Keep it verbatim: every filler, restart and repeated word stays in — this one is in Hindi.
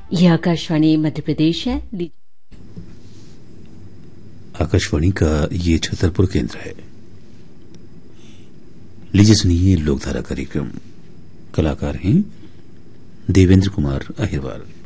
यह आकाशवाणी मध्य प्रदेश है। आकाशवाणी का ये छतरपुर केंद्र है। लीजिए सुनिए लोकधारा कार्यक्रम। कलाकार हैं देवेंद्र कुमार अहिरवार।